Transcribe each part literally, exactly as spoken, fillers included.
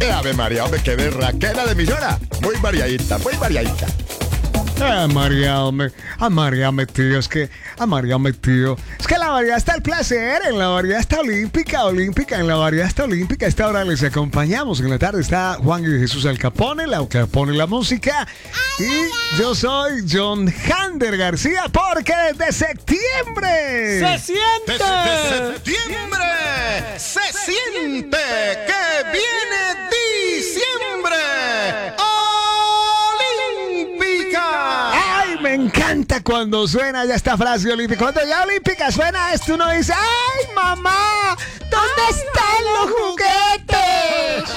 Ave María, hombre, qué berraquera de millona. Muy variadita, muy variadita. Ah, Mariame, ah, Mariame, tío, es que, ah, Mariame, tío, es que en la variedad está el placer, en la variedad está olímpica, olímpica, en la variedad está olímpica. A esta hora les acompañamos, en la tarde está Juan y Jesús Al Capone, la Capone la música, y yo soy John Hander García, porque desde septiembre ¡se siente! Desde septiembre se siente que viene diciembre. Me encanta cuando suena ya esta frase olímpica. Cuando ya olímpica suena esto, uno dice: ¡ay, mamá! ¿Dónde están los juguetes?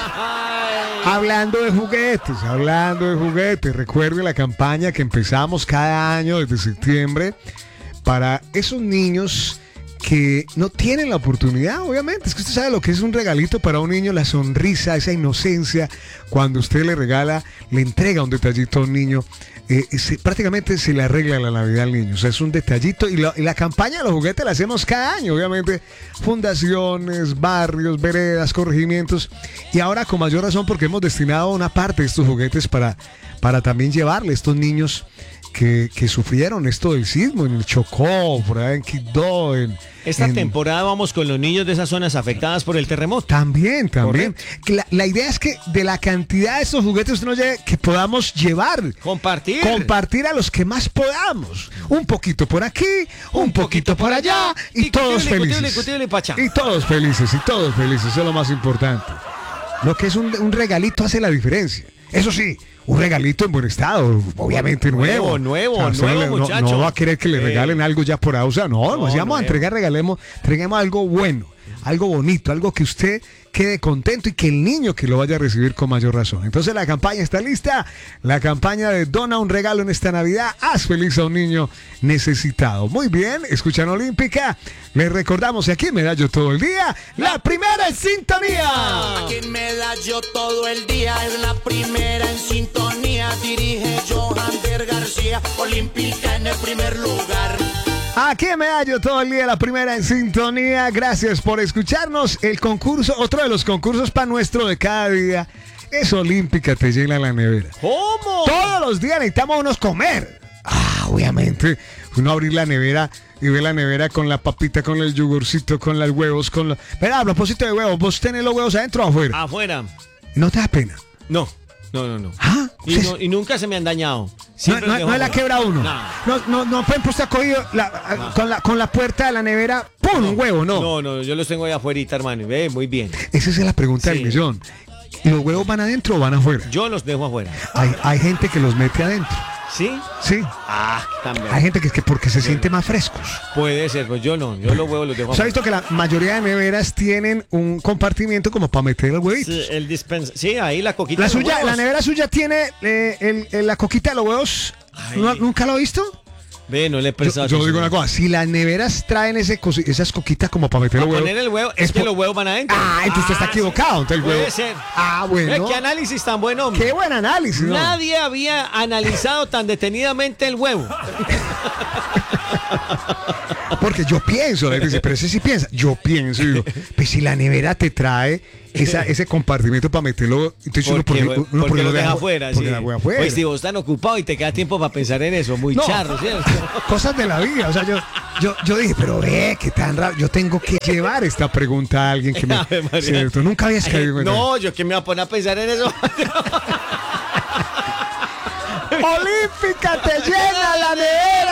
Hablando de juguetes, hablando de juguetes. Recuerde la campaña que empezamos cada año desde septiembre para esos niños que no tienen la oportunidad, obviamente. Es que usted sabe lo que es un regalito para un niño, la sonrisa, esa inocencia. Cuando usted le regala, le entrega un detallito a un niño, eh, se, prácticamente se le arregla la Navidad al niño. O sea, es un detallito. Y, lo, y la campaña de los juguetes la hacemos cada año, obviamente. Fundaciones, barrios, veredas, corregimientos. Y ahora con mayor razón porque hemos destinado una parte de estos juguetes para, para también llevarle a estos niños Que, que sufrieron esto del sismo en el Chocó, por allá en Quibdó. En, Esta en... temporada vamos con los niños de esas zonas afectadas por el terremoto. También, también. La, la idea es que de la cantidad de estos juguetes usted nos lleve, que podamos llevar. Compartir. Compartir a los que más podamos. Un poquito por aquí, un, un poquito, poquito por allá, y, y todos cutible, felices. Cutible, cutible, y todos felices, y todos felices. Eso es lo más importante. Lo que es un, un regalito hace la diferencia. Eso sí, un regalito en buen estado, obviamente nuevo. Nuevo, nuevo, o sea, nuevo, no, muchacho. No va a querer que le regalen eh. algo ya por ahí. O sea, no, no, si vamos a entregar, regalemos, entreguemos algo bueno, algo bonito, algo que usted quede contento y que el niño que lo vaya a recibir con mayor razón. Entonces la campaña está lista, la campaña de dona un regalo en esta Navidad, haz feliz a un niño necesitado. Muy bien, escuchan Olímpica, les recordamos que aquí en Medallo todo el día, la primera en sintonía. Aquí en Medallo todo el día es la primera en sintonía, dirige Johander García, Olímpica en el primer lugar. Aquí en Medallo todo el día, la primera en sintonía. Gracias por escucharnos. El concurso, otro de los concursos para nuestro de cada día, es Olímpica te llena la nevera. ¿Cómo? Todos los días necesitamos unos comer. Ah, obviamente. Uno abrir la nevera y ve la nevera con la papita, con el yogurcito, con los huevos, con los... Pero a propósito de huevos, ¿vos tenés los huevos adentro o afuera? Afuera. ¿No te da pena? No. No, no, no. ¿Ah? Y, no, y nunca se me han dañado. No, no, no es la quebra uno. No, no, no, no por ejemplo, usted ha cogido la, no. con, la, con la puerta de la nevera, ¡pum! No, un huevo, ¿no? No, no, yo los tengo ahí afuera, hermano. Ve, muy bien. Esa es la pregunta sí. del millón. ¿Los huevos van adentro o van afuera? Yo los dejo afuera. Hay, hay gente que los mete adentro. ¿Sí? Sí. Ah, también. Hay gente que es que porque se siente más frescos. Puede ser, pues yo no. Yo los huevos los dejo afuera. ¿Se ha visto que la mayoría de neveras tienen un compartimiento como para meter el huevito? Sí, el dispensa. Sí, ahí la coquita. La de suya, los la nevera suya tiene eh, el, el, la coquita de los huevos. ¿No, ¿Nunca lo ha visto? Ve, no le he prestado. Yo, yo digo una cosa, si las neveras traen ese cosi, esas coquitas como para meter para los huevos. poner el huevo, es, es que por... los huevos van adentro. Ah, entonces ah, usted está equivocado. Entonces el puede huevo... ser. Ah, bueno. ¿Eh? ¿Qué análisis tan bueno, hombre? Qué buen análisis, ¿no? Nadie había analizado tan detenidamente el huevo. Porque yo pienso, dice, pero ese sí piensa. Yo pienso, digo, pues si la nevera te trae esa, ese compartimento para meterlo, entonces uno porque, uno, uno porque lo deja afuera. Porque Sí. la afuera. Pues si vos estás ocupado y te queda tiempo para pensar en eso, muy no, charro, ¿cierto? Cosas de la vida. O sea, yo, yo, yo dije, pero ve, qué tan raro. Yo tengo que llevar esta pregunta a alguien que me. ¿Cierto? Nunca habías caído en eso. No, yo que me voy a poner a pensar en eso. Olímpica te llena la nevera.